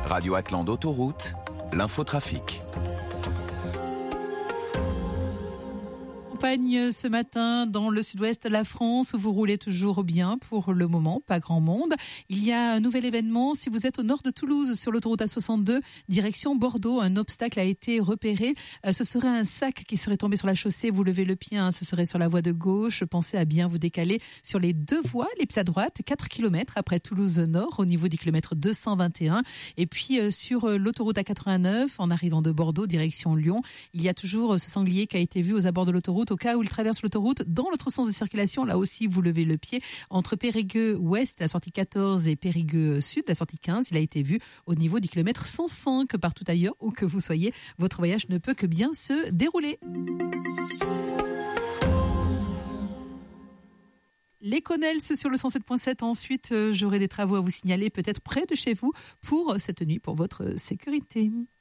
Radio Atlante Autoroute, l'infotrafic. Ce matin dans le sud-ouest de la France où vous roulez toujours bien pour le moment, pas grand monde. Il y a un nouvel événement si vous êtes au nord de Toulouse sur l'autoroute A62 direction Bordeaux. Un obstacle a été repéré. Ce serait un sac qui serait tombé sur la chaussée. Vous levez le pied, ce serait sur la voie de gauche. Pensez à bien vous décaler sur les deux voies, les pieds à droite, 4 km après Toulouse Nord au niveau du kilomètre 221. Et puis sur l'autoroute A89 en arrivant de Bordeaux direction Lyon, il y a toujours ce sanglier qui a été vu aux abords de l'autoroute. Au cas où il traverse l'autoroute, dans l'autre sens de circulation, là aussi, vous levez le pied. Entre Périgueux Ouest, la sortie 14, et Périgueux Sud, la sortie 15, il a été vu au niveau du kilomètre 105. Partout ailleurs, où que vous soyez, votre voyage ne peut que bien se dérouler. Les Connels sur le 107.7. Ensuite, j'aurai des travaux à vous signaler, peut-être près de chez vous, pour cette nuit, pour votre sécurité.